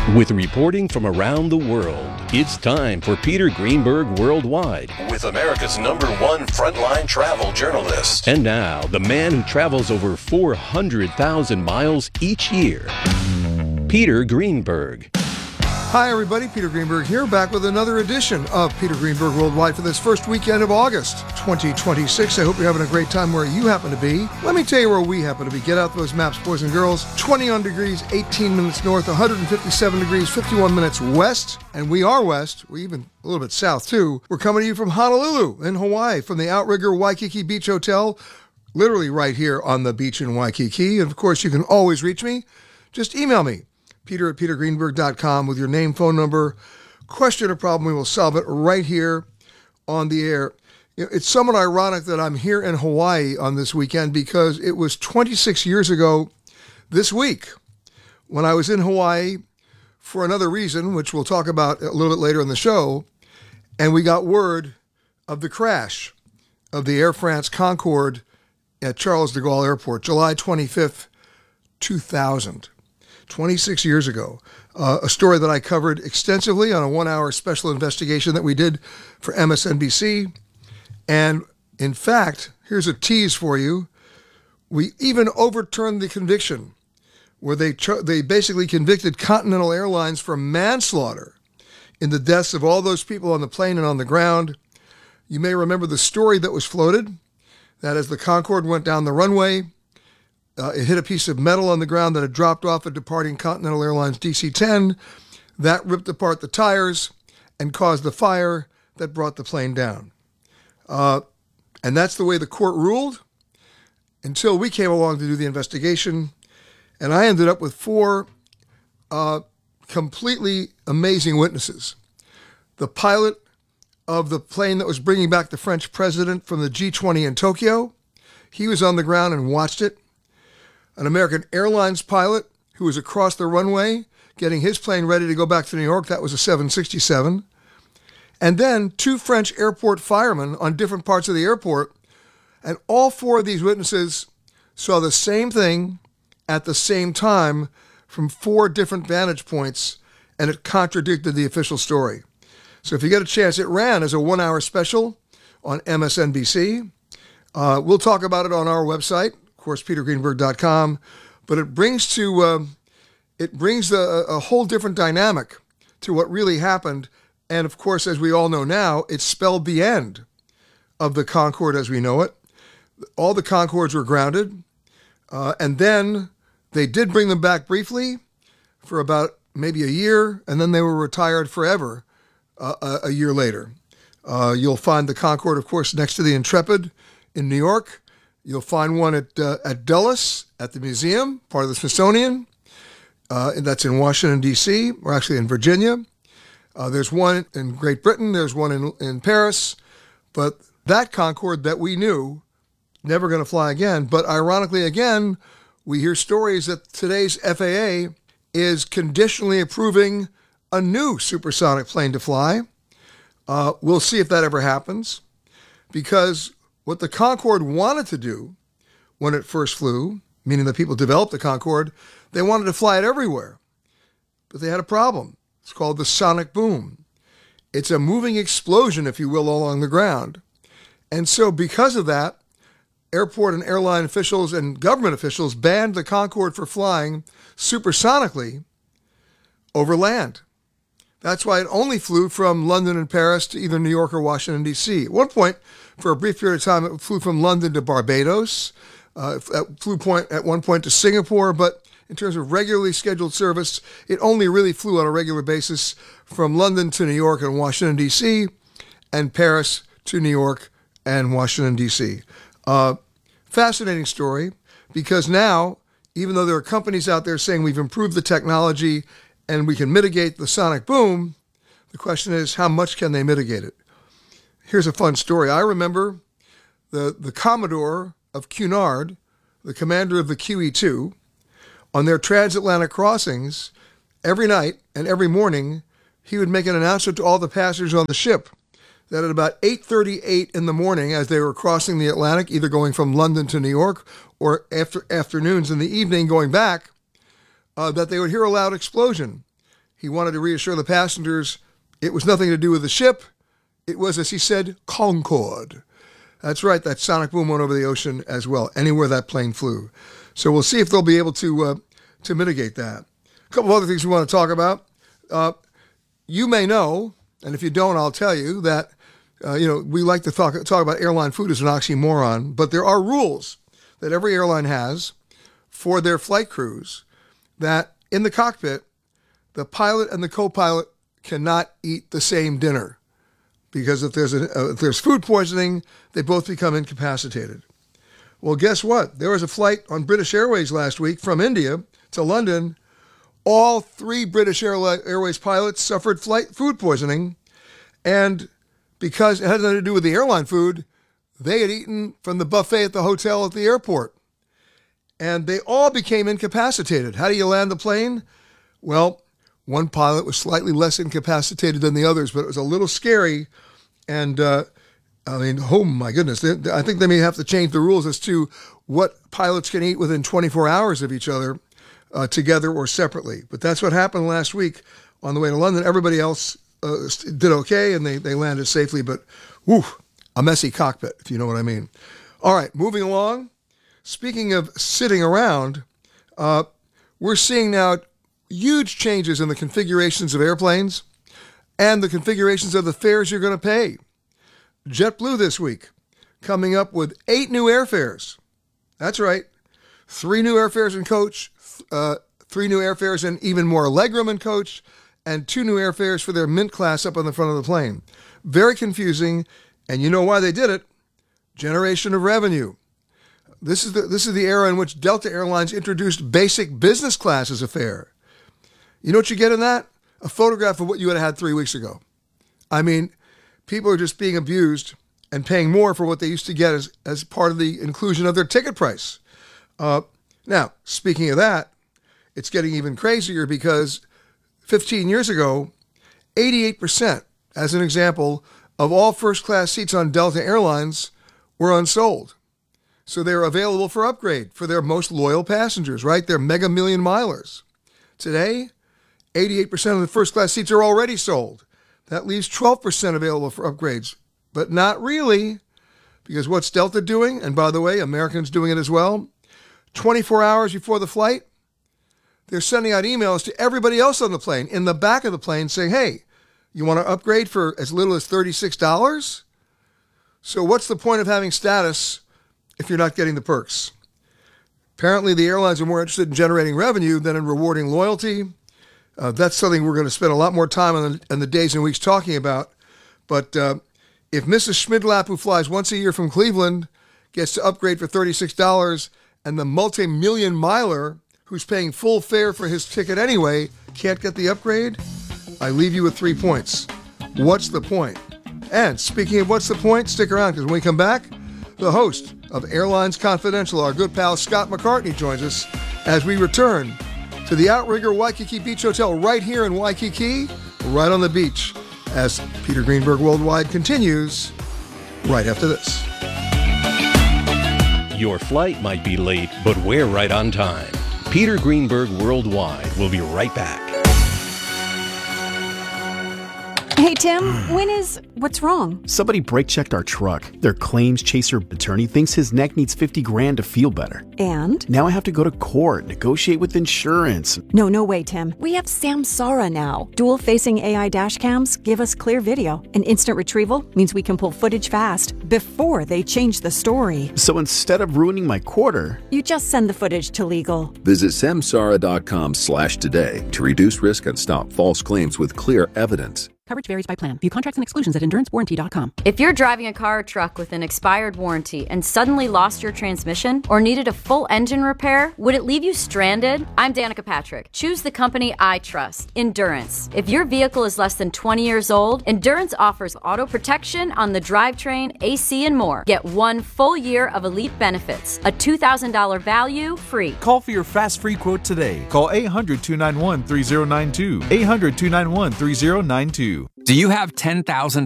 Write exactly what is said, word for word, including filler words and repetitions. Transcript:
With reporting from around the world, it's time for Peter Greenberg Worldwide. With America's number one frontline travel journalist. And now, the man who travels over four hundred thousand miles each year, Peter Greenberg. Hi, everybody. Peter Greenberg here, back with another edition of Peter Greenberg Worldwide for this first weekend of August twenty twenty-six. I hope you're having a great time where you happen to be. Let me tell you where we happen to be. Get out those maps, boys and girls. twenty-one degrees, eighteen minutes north, one hundred fifty-seven degrees, fifty-one minutes west. And we are west. We're even a little bit south, too. We're coming to you from Honolulu in Hawaii, from the Outrigger Waikiki Beach Hotel, literally right here on the beach in Waikiki. And, of course, you can always reach me. Just email me. Peter at peter greenberg dot com with your name, phone number, question or problem. We will solve it right here on the air. It's somewhat ironic that I'm here in Hawaii on this weekend because it was twenty-six years ago this week when I was in Hawaii for another reason, which we'll talk about a little bit later in the show, and we got word of the crash of the Air France Concorde at Charles de Gaulle Airport, July twenty-fifth, two thousand. twenty-six years ago, uh, a story that I covered extensively on a one-hour special investigation that we did for M S N B C. And in fact, here's a tease for you. We even overturned the conviction where they cho- they basically convicted Continental Airlines for manslaughter in the deaths of all those people on the plane and on the ground. You may remember the story that was floated, that as the Concorde went down the runway, Uh, it hit a piece of metal on the ground that had dropped off a departing Continental Airlines D C ten. That ripped apart the tires and caused the fire that brought the plane down. Uh, and that's the way the court ruled until we came along to do the investigation. And I ended up with four uh, completely amazing witnesses. The pilot of the plane that was bringing back the French president from the G twenty in Tokyo, he was on the ground and watched it. An American Airlines pilot who was across the runway getting his plane ready to go back to New York. That was a seven sixty-seven. And then two French airport firemen on different parts of the airport. And all four of these witnesses saw the same thing at the same time from four different vantage points, and it contradicted the official story. So if you get a chance, it ran as a one-hour special on M S N B C. Uh, we'll talk about it on our website. Of course, peter greenberg dot com, but it brings to uh, it brings a, a whole different dynamic to what really happened. And of course, as we all know now, it spelled the end of the Concorde as we know it. All the Concordes were grounded, uh, and then they did bring them back briefly for about maybe a year, and then they were retired forever uh, a, a year later. Uh, you'll find the Concorde, of course, next to the Intrepid in New York. You'll find one at uh, at Dulles at the museum, part of the Smithsonian. Uh, and that's in Washington, D C, or actually in Virginia. Uh, there's one in Great Britain. There's one in, in Paris. But that Concorde that we knew, never going to fly again. But ironically, again, we hear stories that today's F A A is conditionally approving a new supersonic plane to fly. Uh, we'll see if that ever happens, because what the Concorde wanted to do when it first flew, meaning the people developed the Concorde, they wanted to fly it everywhere. But they had a problem. It's called the sonic boom. It's a moving explosion, if you will, along the ground. And so because of that, airport and airline officials and government officials banned the Concorde for flying supersonically over land. That's why it only flew from London and Paris to either New York or Washington, D C. At one point, for a brief period of time, it flew from London to Barbados. Uh, it flew point, at one point to Singapore, but in terms of regularly scheduled service, it only really flew on a regular basis from London to New York and Washington, D C, and Paris to New York and Washington, D C. Uh, fascinating story, because now, even though there are companies out there saying we've improved the technology and we can mitigate the sonic boom, the question is, how much can they mitigate it? Here's a fun story. I remember the, the Commodore of Cunard, the commander of the Q E two, on their transatlantic crossings, every night and every morning, he would make an announcement to all the passengers on the ship that at about eight thirty-eight in the morning, as they were crossing the Atlantic, either going from London to New York or after afternoons in the evening going back, uh, that they would hear a loud explosion. He wanted to reassure the passengers it was nothing to do with the ship. It was, as he said, Concorde. That's right, that sonic boom went over the ocean as well, anywhere that plane flew. So we'll see if they'll be able to uh, to mitigate that. A couple of other things we want to talk about. Uh, you may know, and if you don't, I'll tell you, that uh, you know we like to talk, talk about airline food as an oxymoron, but there are rules that every airline has for their flight crews that in the cockpit, the pilot and the co-pilot cannot eat the same dinner. Because if there's a, uh, if there's food poisoning, they both become incapacitated. Well, guess what? There was a flight on British Airways last week from India to London. All three British Airways pilots suffered flight food poisoning. And because it had nothing to do with the airline food, they had eaten from the buffet at the hotel at the airport. And they all became incapacitated. How do you land the plane? Well, one pilot was slightly less incapacitated than the others, but it was a little scary. And, uh, I mean, oh my goodness, they, I think they may have to change the rules as to what pilots can eat within twenty-four hours of each other, uh, together or separately. But that's what happened last week on the way to London. Everybody else uh, did okay, and they, they landed safely, but whew, a messy cockpit, if you know what I mean. All right, moving along. Speaking of sitting around, uh, we're seeing now huge changes in the configurations of airplanes and the configurations of the fares you're going to pay. JetBlue this week coming up with eight new airfares. That's right. Three new airfares in coach, uh, three new airfares and even more legroom in coach, and two new airfares for their Mint class up on the front of the plane. Very confusing, and you know why they did it. Generation of revenue. This is the this is the era in which Delta Airlines introduced basic business class as a fare. You know what you get in that? A photograph of what you had had three weeks ago. I mean, people are just being abused and paying more for what they used to get as, as part of the inclusion of their ticket price. Uh, now, speaking of that, it's getting even crazier because fifteen years ago, eighty-eight percent, as an example, of all first-class seats on Delta Airlines were unsold. So they're available for upgrade for their most loyal passengers, right? They're mega million milers. Today, eighty-eight percent of the first-class seats are already sold. That leaves twelve percent available for upgrades. But not really, because what's Delta doing? And by the way, Americans doing it as well. twenty-four hours before the flight, they're sending out emails to everybody else on the plane, in the back of the plane, saying, hey, you want to upgrade for as little as thirty-six dollars? So what's the point of having status if you're not getting the perks? Apparently, the airlines are more interested in generating revenue than in rewarding loyalty. Uh, that's something we're going to spend a lot more time on the, in the days and weeks talking about. But uh, if Missus Schmidlap, who flies once a year from Cleveland, gets to upgrade for thirty-six dollars, and the multi-million miler who's paying full fare for his ticket anyway can't get the upgrade, I leave you with three points. What's the point? And speaking of what's the point, stick around, because when we come back, the host of Airlines Confidential, our good pal Scott McCartney, joins us as we return to the Outrigger Waikiki Beach Hotel right here in Waikiki, right on the beach, as Peter Greenberg Worldwide continues right after this. Your flight might be late, but we're right on time. Peter Greenberg Worldwide will be right back. Hey, Tim, when is... What's wrong? Somebody brake-checked our truck. Their claims chaser attorney thinks his neck needs fifty grand to feel better. And? Now I have to go to court, negotiate with insurance. No, no way, Tim. We have Samsara now. Dual-facing A I dash cams give us clear video. And instant retrieval means we can pull footage fast before they change the story. So instead of ruining my quarter... You just send the footage to legal. Visit samsara.com slash today to reduce risk and stop false claims with clear evidence. Coverage varies by plan. View contracts and exclusions at endurance warranty dot com. If you're driving a car or truck with an expired warranty and suddenly lost your transmission or needed a full engine repair, would it leave you stranded? I'm Danica Patrick. Choose the company I trust, Endurance. If your vehicle is less than twenty years old, Endurance offers auto protection on the drivetrain, A C, and more. Get one full year of elite benefits, a two thousand dollars value free. Call for your fast free quote today. Call eight hundred, two nine one, three zero nine two. eight hundred, two nine one, three zero nine two. Do you have ten thousand